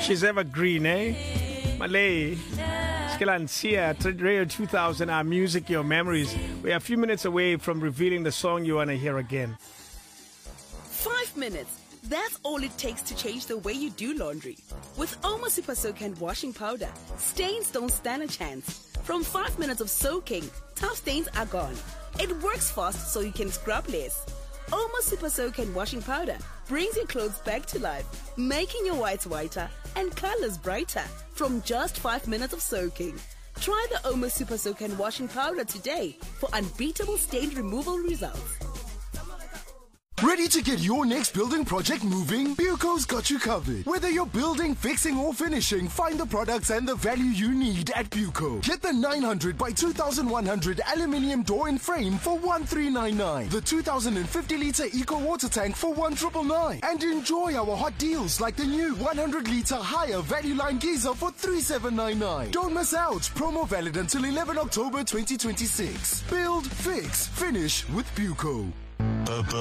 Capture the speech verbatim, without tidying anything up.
She's evergreen, eh? Malay. Skilansia, Radio two thousand, our music, your memories. We are a few minutes away from revealing the song you want to hear again. Five minutes. That's all it takes to change the way you do laundry. With Omo Super Soak and washing powder, stains don't stand a chance. From five minutes of soaking, tough stains are gone. It works fast so you can scrub less. Omo Super Soak and washing powder brings your clothes back to life, making your whites whiter and colors brighter from just five minutes of soaking. Try the Omo Super Soak and washing powder today for unbeatable stain removal results. Ready to get your next building project moving? Buco's got you covered. Whether you're building, fixing or finishing, find the products and the value you need at Buco. Get the nine hundred by two thousand one hundred aluminium door and frame for one three nine nine. The two thousand fifty litre eco water tank for one nine nine nine. And enjoy our hot deals like the new one hundred litre higher value line geyser for three seven nine nine. Don't miss out. Promo valid until eleventh October twenty twenty-six. Build, fix, finish with Buco.